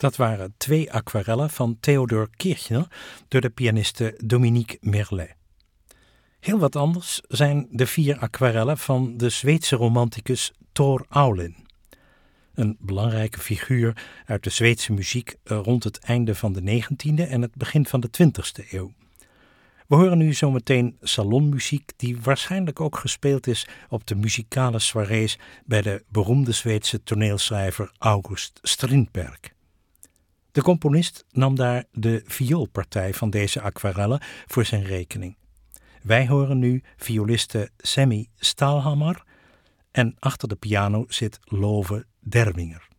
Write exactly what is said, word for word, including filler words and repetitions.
Dat waren twee aquarellen van Theodor Kirchner door de pianiste Dominique Merlet. Heel wat anders zijn de vier aquarellen van de Zweedse romanticus Tor Aulin. Een belangrijke figuur uit de Zweedse muziek rond het einde van de negentiende en het begin van de twintigste eeuw. We horen nu zometeen salonmuziek die waarschijnlijk ook gespeeld is op de muzikale soirées bij de beroemde Zweedse toneelschrijver August Strindberg. De componist nam daar de vioolpartij van deze aquarellen voor zijn rekening. Wij horen nu violiste Sammy Staalhammer en achter de piano zit Love Derwinger.